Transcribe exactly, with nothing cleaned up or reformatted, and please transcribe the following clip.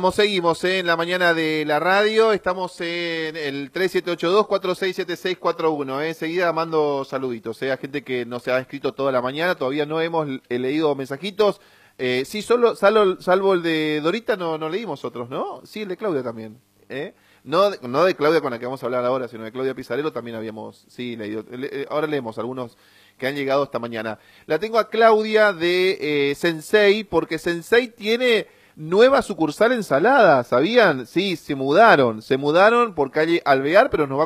Como seguimos eh, en la mañana de la radio, estamos en el tres siete ocho dos, cuatro seis siete seis cuatro uno. Eh. Enseguida mando saluditos eh, a gente que nos ha escrito toda la mañana, todavía no hemos eh, leído mensajitos. Eh, sí, solo salvo, salvo el de Dorita no, no leímos otros, ¿no? Sí, el de Claudia también. ¿eh? No, de, no de Claudia con la que vamos a hablar ahora, sino de Claudia Pizarello también habíamos, sí, leído. Le, ahora leemos algunos que han llegado esta mañana. La tengo a Claudia de eh, Sensei, porque Sensei tiene nueva sucursal en Salada, ¿sabían? Sí, se mudaron, se mudaron por calle Alvear, pero nos va